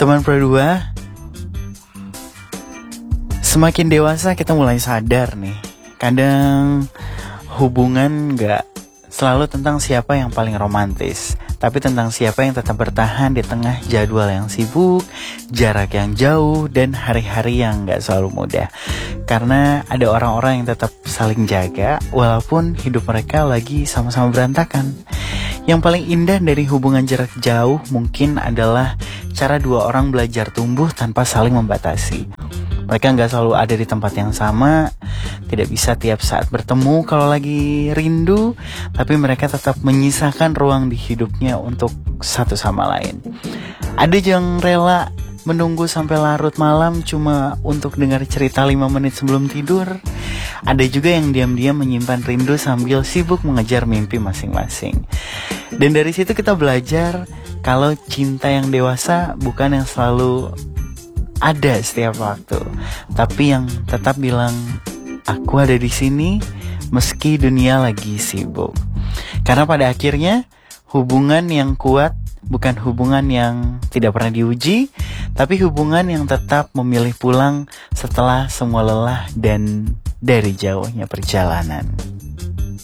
Teman berdua, semakin dewasa kita mulai sadar nih, kadang hubungan gak selalu tentang siapa yang paling romantis, tapi tentang siapa yang tetap bertahan di tengah jadwal yang sibuk, jarak yang jauh, dan hari-hari yang gak selalu mudah. Karena ada orang-orang yang tetap saling jaga walaupun hidup mereka lagi sama-sama berantakan. Yang paling indah dari hubungan jarak jauh mungkin adalah cara dua orang belajar tumbuh tanpa saling membatasi. Mereka gak selalu ada di tempat yang sama, tidak bisa tiap saat bertemu kalau lagi rindu, tapi mereka tetap menyisakan ruang di hidupnya untuk satu sama lain. Ada yang rela menunggu sampai larut malam cuma untuk dengar cerita 5 menit sebelum tidur. Ada juga yang diam-diam menyimpan rindu sambil sibuk mengejar mimpi masing-masing. Dan dari situ kita belajar kalau cinta yang dewasa bukan yang selalu ada setiap waktu, tapi yang tetap bilang, aku ada di sini meski dunia lagi sibuk. Karena pada akhirnya hubungan yang kuat bukan hubungan yang tidak pernah diuji, tapi hubungan yang tetap memilih pulang setelah semua lelah dan dari jauhnya perjalanan.